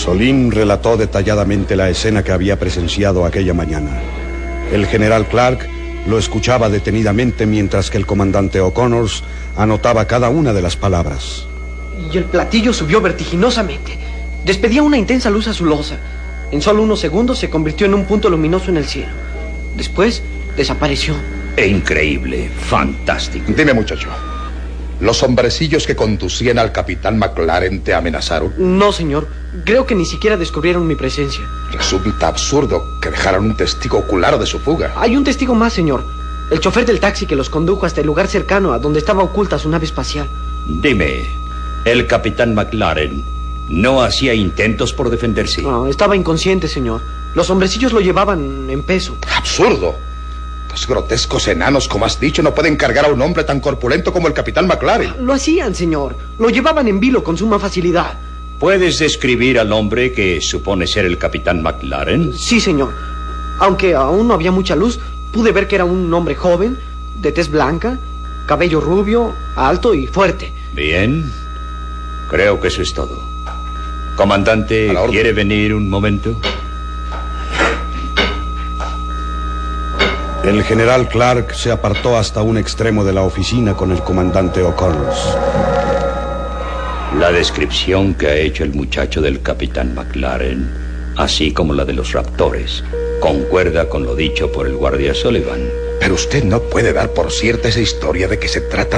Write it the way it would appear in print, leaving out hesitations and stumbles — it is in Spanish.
Solín relató detalladamente la escena que había presenciado aquella mañana. El general Clark lo escuchaba detenidamente mientras que el comandante O'Connors anotaba cada una de las palabras. Y el platillo subió vertiginosamente. Despedía una intensa luz azulosa. En solo unos segundos se convirtió en un punto luminoso en el cielo. Después desapareció. Increíble, fantástico. Dime, muchacho, ¿los hombrecillos que conducían al capitán McLaren te amenazaron? No, señor. Creo que ni siquiera descubrieron mi presencia. Resulta absurdo que dejaran un testigo ocular de su fuga. Hay un testigo más, señor. El chofer del taxi que los condujo hasta el lugar cercano a donde estaba oculta su nave espacial. Dime, ¿el capitán McLaren no hacía intentos por defenderse? No, estaba inconsciente, señor. Los hombrecillos lo llevaban en peso. ¡Absurdo! Los grotescos enanos, como has dicho, no pueden cargar a un hombre tan corpulento como el capitán McLaren. Lo hacían, señor. Lo llevaban en vilo con suma facilidad. ¿Puedes describir al hombre que supone ser el capitán McLaren? Sí, señor. Aunque aún no había mucha luz, pude ver que era un hombre joven, de tez blanca, cabello rubio, alto y fuerte. Bien. Creo que eso es todo. Comandante, ¿quiere venir un momento? El general Clark se apartó hasta un extremo de la oficina con el comandante O'Connors. La descripción que ha hecho el muchacho del capitán McLaren, así como la de los raptores, concuerda con lo dicho por el guardia Sullivan. Pero usted no puede dar por cierta esa historia de que se trata